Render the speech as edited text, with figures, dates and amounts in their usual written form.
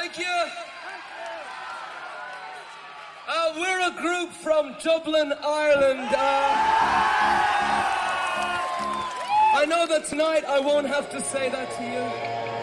Thank you. We're a group from Dublin, Ireland. I know that tonight I won't have to say that to you.